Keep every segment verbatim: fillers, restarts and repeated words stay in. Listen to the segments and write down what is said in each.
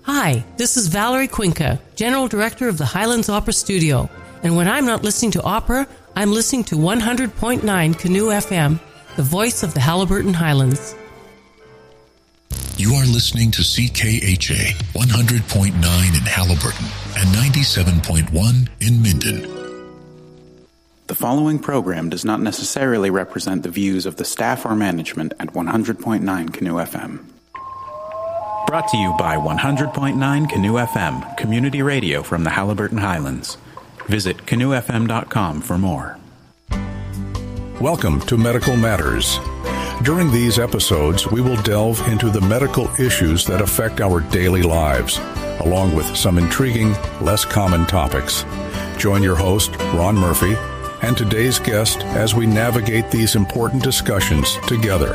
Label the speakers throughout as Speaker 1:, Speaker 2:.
Speaker 1: Hi, this is Valerie Quinca, General Director of the Highlands Opera Studio. And when I'm not listening to opera, I'm listening to one hundred point nine Canoe F M, the voice of the Haliburton Highlands.
Speaker 2: You are listening to C K H A one hundred point nine in Haliburton and ninety-seven point one in Minden.
Speaker 3: The following program does not necessarily represent the views of the staff or management at one hundred point nine Canoe F M. Brought to you by one hundred point nine Canoe F M, community radio from the Haliburton Highlands. Visit canoe f m dot com for more.
Speaker 4: Welcome to Medical Matters. During these episodes, we will delve into the medical issues that affect our daily lives, along with some intriguing, less common topics. Join your host, Ron Murphy, and today's guest as we navigate these important discussions together.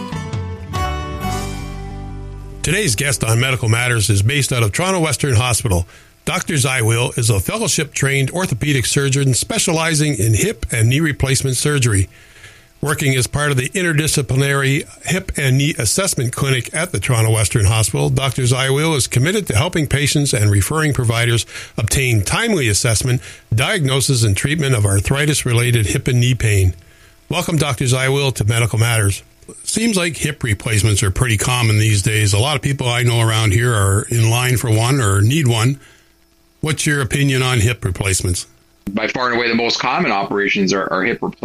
Speaker 5: Today's guest on Medical Matters is based out of Toronto Western Hospital. Doctor Zywil is a fellowship-trained orthopedic surgeon specializing in hip and knee replacement surgery. Working as part of the interdisciplinary hip and knee assessment clinic at the Toronto Western Hospital, Doctor Zywil is committed to helping patients and referring providers obtain timely assessment, diagnosis, and treatment of arthritis-related hip and knee pain. Welcome, Doctor Zywil, to Medical Matters. Seems like hip replacements are pretty common these days. A lot of people I know around here are in line for one or need one. What's your opinion on hip replacements?
Speaker 6: By far and away, the most common operations are, are hip replacements.